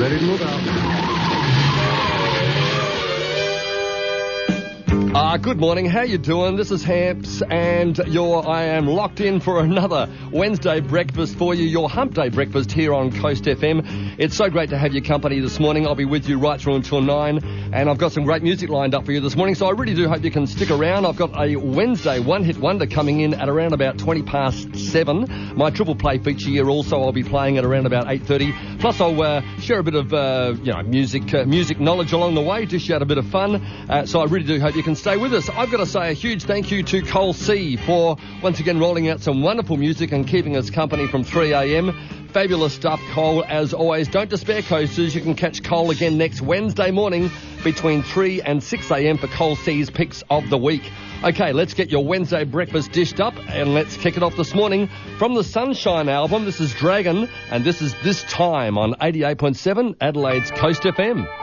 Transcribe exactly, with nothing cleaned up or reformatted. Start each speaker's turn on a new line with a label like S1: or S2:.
S1: Ready to move out.
S2: Uh, good morning. How you doing? This is Hamps, and you're, I am locked in for another Wednesday breakfast for you, your Hump Day breakfast here on Coast F M. It's so great to have your company this morning. I'll be with you right through until nine, and I've got some great music lined up for you this morning, so I really do hope you can stick around. I've got a Wednesday one-hit wonder coming in at around about twenty past seven. My triple play feature here also I'll be playing at around about eight thirty. Plus I'll uh, share a bit of uh, you know music uh, music knowledge along the way, dish out a bit of fun. Uh, so I really do hope you can stay with us. I've got to say a huge thank you to Cole C for once again rolling out some wonderful music and keeping us company from three a.m. Fabulous stuff, Cole, as always. Don't despair, coasters. You can catch Cole again next Wednesday morning between three and six a.m. for Cole C's Picks of the Week. Okay, let's get your Wednesday breakfast dished up, and let's kick it off this morning from the Sunshine album. This is Dragon, and this is This Time on eighty-eight point seven Adelaide's Coast F M.